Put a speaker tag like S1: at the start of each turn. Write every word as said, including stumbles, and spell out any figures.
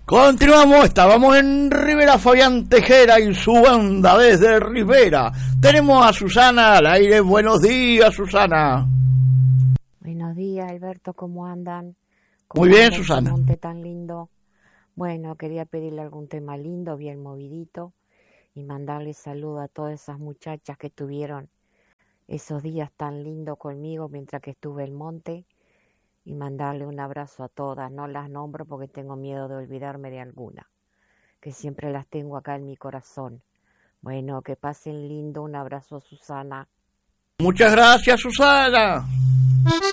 S1: Continuamos, estábamos en Rivera, Fabián Tejera y su banda desde Rivera. Tenemos a Susana al aire. Buenos días, Susana.
S2: Buenos días, Alberto, ¿cómo andan? ¿Cómo
S1: Muy bien,
S2: andan
S1: Susana.
S2: ese monte tan lindo? Bueno, quería pedirle algún tema lindo, bien movidito, y mandarle saludo a todas esas muchachas que tuvieron esos días tan lindos conmigo mientras que estuve en el monte, y mandarle un abrazo a todas. No las nombro porque tengo miedo de olvidarme de alguna, que siempre las tengo acá en mi corazón. Bueno, que pasen lindo, un abrazo a Susana.
S1: Muchas gracias, Susana.